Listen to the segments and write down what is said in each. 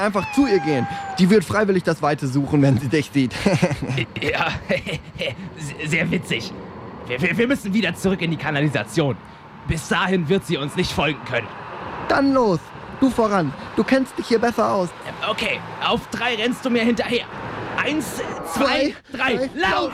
einfach zu ihr gehen. Die wird freiwillig das Weite suchen, wenn sie dich sieht. Ja, sehr witzig. Wir müssen wieder zurück in die Kanalisation. Bis dahin wird sie uns nicht folgen können. Dann los, du voran. Du kennst dich hier besser aus. Okay, auf 3 rennst du mir hinterher. 1, 2, 3, lauf!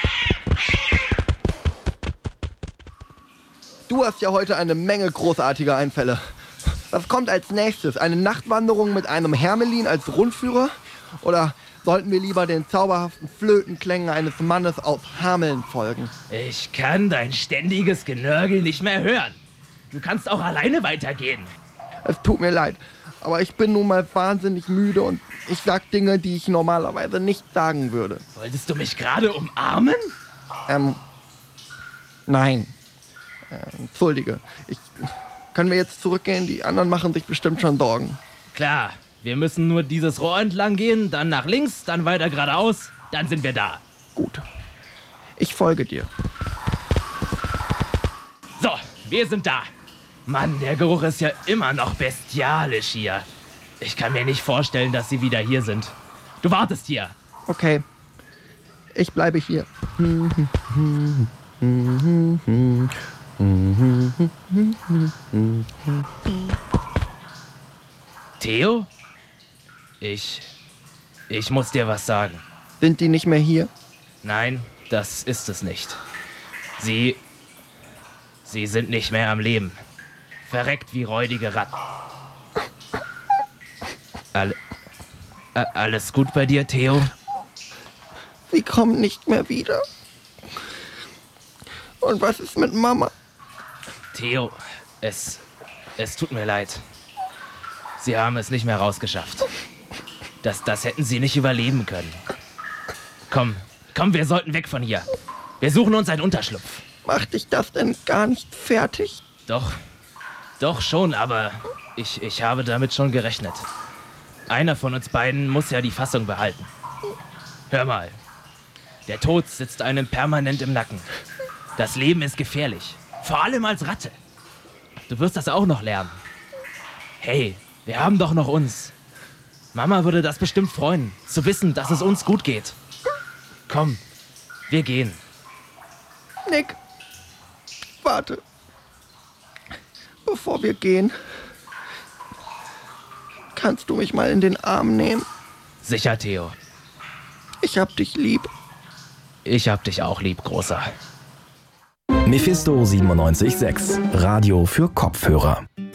Du hast ja heute eine Menge großartiger Einfälle. Was kommt als nächstes? Eine Nachtwanderung mit einem Hermelin als Rundführer? Oder sollten wir lieber den zauberhaften Flötenklängen eines Mannes aus Hameln folgen? Ich kann dein ständiges Genörgel nicht mehr hören. Du kannst auch alleine weitergehen. Es tut mir leid, aber ich bin nun mal wahnsinnig müde und ich sag Dinge, die ich normalerweise nicht sagen würde. Wolltest du mich gerade umarmen? Nein. Entschuldige. Können wir jetzt zurückgehen? Die anderen machen sich bestimmt schon Sorgen. Klar, wir müssen nur dieses Rohr entlang gehen, dann nach links, dann weiter geradeaus, dann sind wir da. Gut. Ich folge dir. So, wir sind da. Mann, der Geruch ist ja immer noch bestialisch hier. Ich kann mir nicht vorstellen, dass sie wieder hier sind. Du wartest hier. Okay. Ich bleibe hier. Theo? Ich muss dir was sagen. Sind die nicht mehr hier? Nein, das ist es nicht. Sie sind nicht mehr am Leben. Verreckt wie räudige Ratten. Alles gut bei dir, Theo? Sie kommen nicht mehr wieder. Und was ist mit Mama? Theo, es tut mir leid. Sie haben es nicht mehr rausgeschafft. Das hätten sie nicht überleben können. Komm, wir sollten weg von hier. Wir suchen uns einen Unterschlupf. Macht dich das denn gar nicht fertig? Doch schon, aber ich habe damit schon gerechnet. Einer von uns beiden muss ja die Fassung behalten. Hör mal, der Tod sitzt einem permanent im Nacken. Das Leben ist gefährlich, vor allem als Ratte. Du wirst das auch noch lernen. Hey, wir haben doch noch uns. Mama würde das bestimmt freuen, zu wissen, dass es uns gut geht. Komm, wir gehen. Nick, warte. Bevor wir gehen, kannst du mich mal in den Arm nehmen? Sicher, Theo. Ich hab dich lieb. Ich hab dich auch lieb, Großer. Mephisto 97.6, Radio für Kopfhörer.